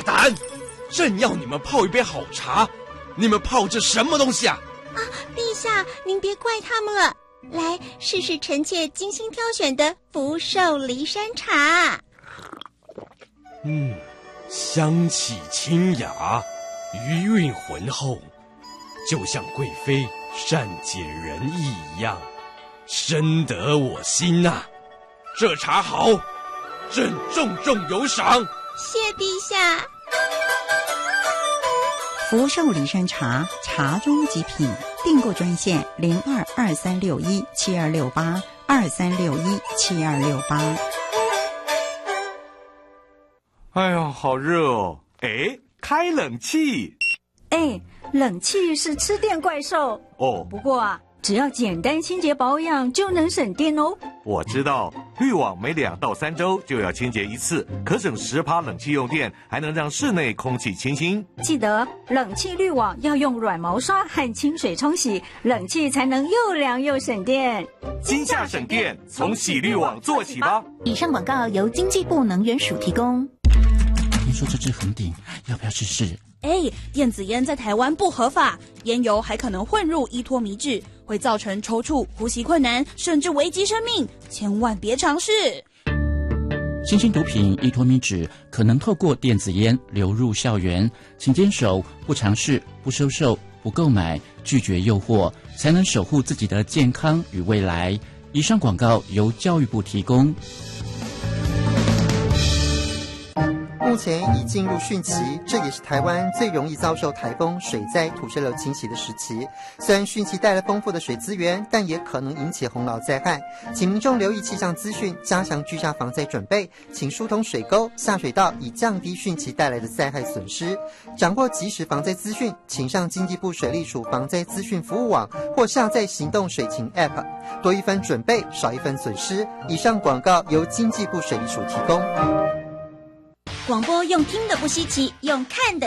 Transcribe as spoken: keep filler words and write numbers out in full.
胆！正要你们泡一杯好茶，你们泡这什么东西啊？ 啊，陛下，您别怪他们了。来，试试臣妾精心挑选的福寿梨山茶。 嗯，香气清雅，余韵浑厚，就像贵妃善解人意一样，深得我心呐、啊。这茶好，朕重重有赏。 谢陛下。 福寿梨山茶，茶中极品。订购专线零二二三六一七二六八二三六一七二六八。 哎呀，好热哦！哎，开冷气。 哎，冷气是吃电怪兽哦。 不过啊，只要简单清洁保养就能省电哦。 我知道，滤网每两到三周就要清洁一次，可省十趴冷气用电，还能让室内空气清新。 记得冷气滤网要用软毛刷和清水冲洗，冷气才能又凉又省电。 今夏省电，从洗滤网做起吧。 以上广告由经济部能源署提供。 听说这支粉顶要不要试试？ 哎，电子烟在台湾不合法，烟油还可能混入依托醚质，会造成抽搐、呼吸困难，甚至危及生命，千万别尝试。 新兴毒品依托醚质可能透过电子烟流入校园，请坚守不尝试、不收受、不购买、拒绝诱惑，才能守护自己的健康与未来。以上广告由教育部提供。 目前已进入汛期，这也是台湾最容易遭受台风、水灾、土石流侵袭的时期。虽然汛期带来丰富的水资源，但也可能引起洪涝灾害，请民众留意气象资讯，加强居家防灾准备，请疏通水沟、下水道，以降低汛期带来的灾害损失。掌握即时防灾资讯，请上经济部水利署防灾资讯服务网或下载行动水情 App， 多一分准备，少一分损失。以上广告由经济部水利署提供。 广播用听的不稀奇，用看的